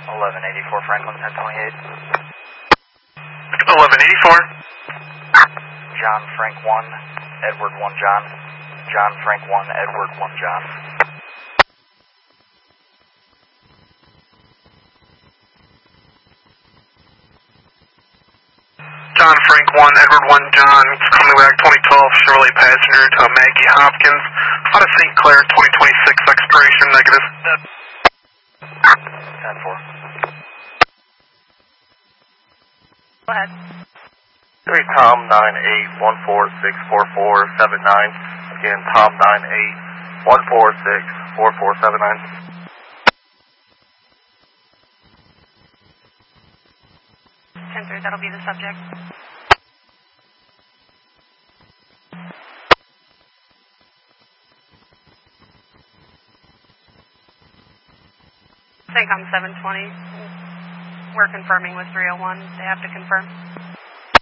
1184 Franklin 1028. 1184. John Frank 1, Edward 1 John. John Frank 1, Edward 1 John. John Frank 1, Edward 1 John. It's coming back 2012 Chevrolet passenger to Maggie Hopkins. Out of St. Clair, 2026 expiration negative. 10-4. Go ahead. 3 Tom 9814644479. Again, Tom 9814644479. 10-3, that'll be the subject. CENTCOM 720. We're confirming with 301. They have to confirm.